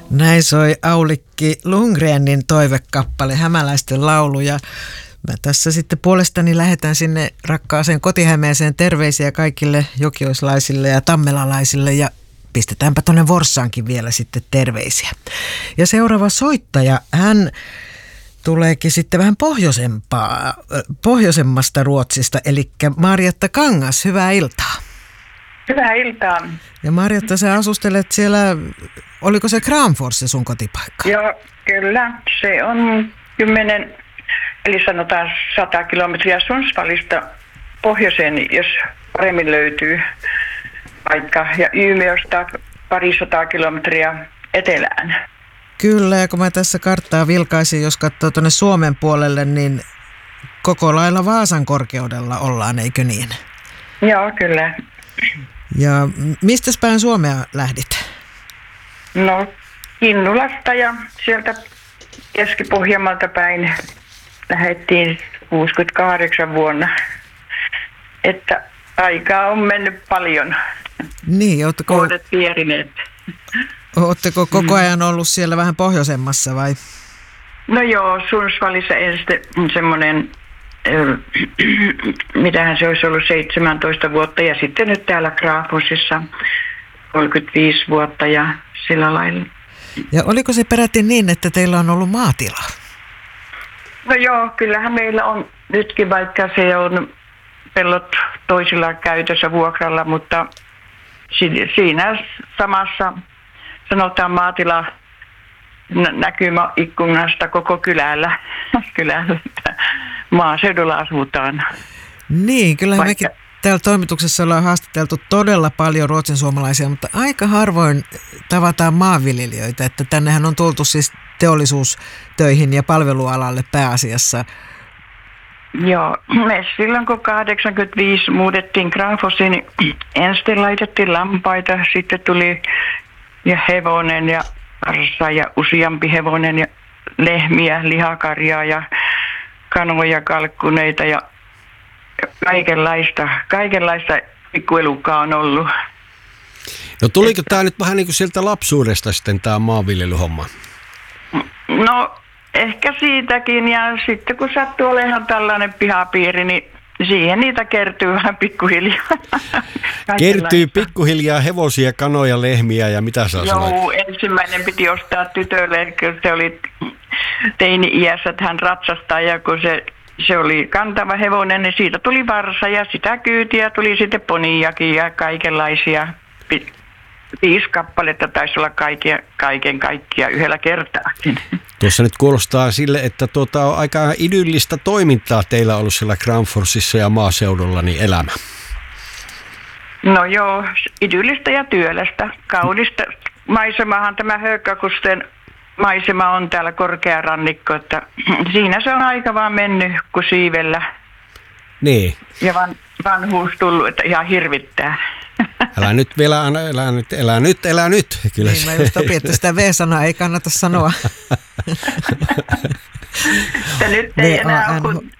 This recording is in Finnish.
Näin soi Aulikki Lundgrenin toivekappale, Hämäläisten laulu. Ja mä tässä sitten puolestani lähetän sinne rakkaaseen Koti-Hämeeseen terveisiä kaikille jokioislaisille ja tammelalaisille ja pistetäänpä tuonne Forssaankin vielä sitten terveisiä. Ja seuraava soittaja, hän tuleekin sitten vähän pohjoisemmasta Ruotsista, eli Marjatta Kangas, hyvää iltaa. Hyvää iltaa. Ja Marjatta, sä asustelet siellä, oliko se Kramfors se sun kotipaikka? Joo, kyllä. Se on 10, eli sanotaan 100 kilometriä Sundsvallista pohjoiseen, jos paremmin löytyy paikka. Ja Umeåsta parisataa kilometriä etelään. Kyllä, ja kun mä tässä karttaa vilkaisin, jos katsoo tuonne Suomen puolelle, niin koko lailla Vaasan korkeudella ollaan, eikö niin? Joo, kyllä. Ja mistäs päin Suomea lähdit? No, Kinnulasta ja sieltä Keski-Pohjanmaalta päin lähdettiin 68 vuonna. Että aikaa on mennyt paljon. Niin, vuodet vierineet. Ootteko koko ajan ollut siellä vähän pohjoisemmassa vai? No joo, Sundsvallissa ensin semmoinen, mitähän se olisi ollut 17 vuotta ja sitten nyt täällä Kramforsissa 35 vuotta ja sillä lailla. Ja oliko se peräti niin, että teillä on ollut maatila? No joo, kyllähän meillä on nytkin, vaikka se on pellot toisilla käytössä vuokralla, mutta siinä samassa sanotaan maatila näkymä ikkunasta koko kylällä, että maaseudulla asutaan. Niin, kyllä mekin täällä toimituksessa ollaan haastateltu todella paljon ruotsinsuomalaisia, mutta aika harvoin tavataan maanviljelijöitä, että tännehän on tultu siis teollisuustöihin ja palvelualalle pääasiassa. Joo, me silloin kun 85 muutettiin Kramforsiin, niin ensin laitettiin lampaita, sitten tuli ja hevonen ja varsa ja useampi hevonen ja lehmiä, lihakarjaa ja kanoja, kalkkuneita ja kaikenlaista pikkuelukkaa on ollut. No tuliko tämä nyt vähän niin kuin sieltä lapsuudesta sitten tämä maanviljelyhomma? No ehkä siitäkin ja sitten kun sattuu olemaan tällainen pihapiiri, niin siihen niitä kertyy vähän pikkuhiljaa. Kertyy pikkuhiljaa hevosia, kanoja, lehmiä ja mitä sä sanoit? Joo, ensimmäinen piti ostaa tytölle, kun se oli teini-iässä, että hän ratsastaa ja kun se oli kantava hevonen, niin siitä tuli varsa ja sitä kyytiä tuli sitten poniakin ja kaikenlaisia. 5 kappaletta taisi olla kaiken kaikkia yhdellä kertaakin. Tuossa nyt kuulostaa sille, että on aika idyllistä toimintaa teillä ollut siellä Kramforsissa ja maaseudulla niin elämä. No joo, idyllistä ja työlästä. Kaunista maisemahan tämä Högkakusten maisema on täällä korkea rannikko, että siinä se on aika vaan mennyt kuin siivellä. Niin. Ja vanhuus tullut, että ihan hirvittää. Älä nyt vielä, elä nyt. Kyllä niin, mä just opin, että sitä V-sanaa ei kannata sanoa. Nyt ei enää ole kuin